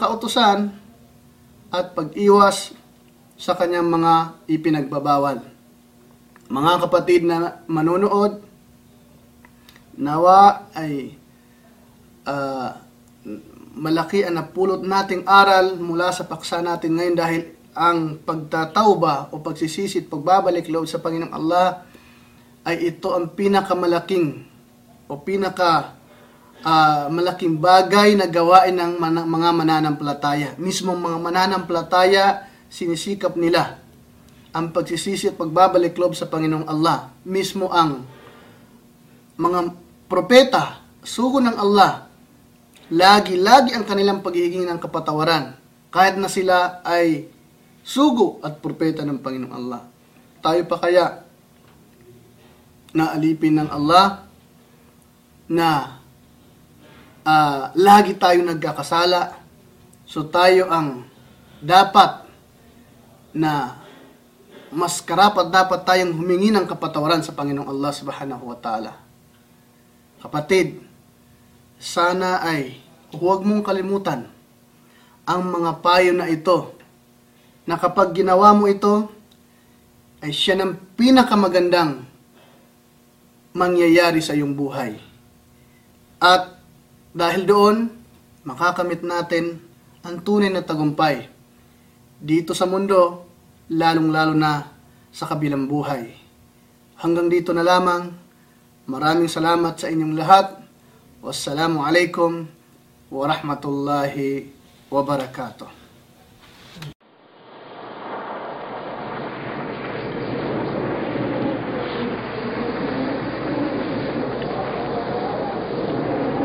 kautusan at pag-iwas sa kanyang mga ipinagbabawal. Mga kapatid na manunood, nawa ay malaki ang napulot nating aral mula sa paksa natin ngayon, dahil ang pagtatawba o pagsisisit, pagbabalik loob sa Panginoong Allah ay ito ang pinakamalaking o malaking bagay na gawain ng mga mananampalataya. Mismong mga mananampalataya, sinisikap nila ang pagsisisi at pagbabalik loob sa Panginoong Allah. Mismo ang mga propeta, sugo ng Allah, lagi-lagi ang kanilang pagiging ng kapatawaran, kahit na sila ay sugo at propeta ng Panginoong Allah. Tayo pa kaya naalipin ng Allah na lagi tayo nagkakasala? So tayo ang dapat na mas karapat dapat tayong humingi ng kapatawaran sa Panginoong Allah subhanahu wa ta'ala. Kapatid, sana ay huwag mong kalimutan ang mga payo na ito, na kapag ginawa mo ito, ay siya ng pinakamagandang mangyayari sa iyong buhay. At dahil doon, makakamit natin ang tunay na tagumpay dito sa mundo, lalong-lalo na sa kabilang buhay. Hanggang dito na lamang. Maraming salamat sa inyong lahat. Wassalamu alaikum wa rahmatullahi wa barakatuh.